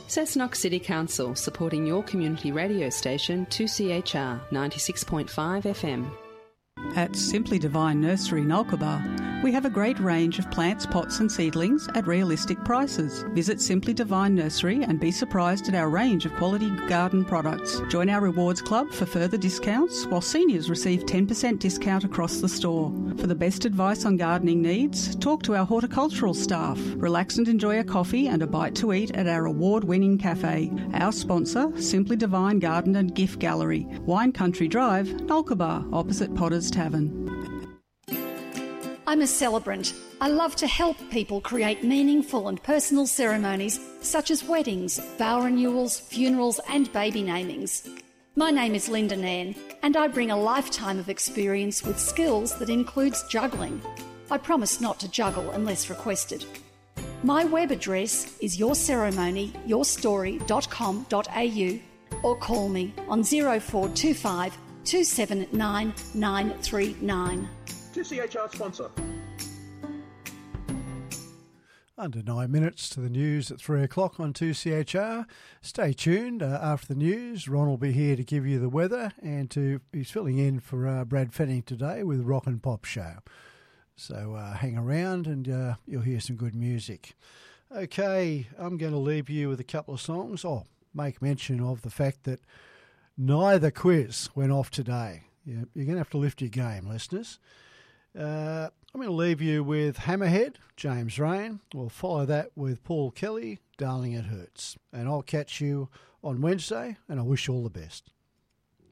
Cessnock City Council, supporting your community radio station 2CHR 96.5 FM. At Simply Divine Nursery Nulkaba, we have a great range of plants, pots and seedlings at realistic prices. Visit Simply Divine Nursery and be surprised at our range of quality garden products. Join our rewards club for further discounts, while seniors receive 10% discount across the store. For the best advice on gardening needs, talk to our horticultural staff. Relax and enjoy a coffee and a bite to eat at our award-winning cafe. Our sponsor, Simply Divine Garden and Gift Gallery, Wine Country Drive, Nulkaba, opposite Potter's Tavern. I'm a celebrant. I love to help people create meaningful and personal ceremonies such as weddings, vow renewals, funerals and baby namings. My name is Linda Nairn and I bring a lifetime of experience with skills that includes juggling. I promise not to juggle unless requested. My web address is yourceremonyyourstory.com.au or call me on 0425 279 939. 2CHR sponsor. Under 9 minutes to the news at 3 o'clock on 2CHR. Stay tuned. After the news, Ron will be here to give you the weather and he's filling in for Brad Fanning today with Rock and Pop Show. So hang around and you'll hear some good music. Okay, I'm going to leave you with a couple of songs. Make mention of the fact that neither quiz went off today. You're going to have to lift your game, listeners. I'm going to leave you with Hammerhead, James Rain. We'll follow that with Paul Kelly, Darling It Hurts. And I'll catch you on Wednesday, and I wish you all the best.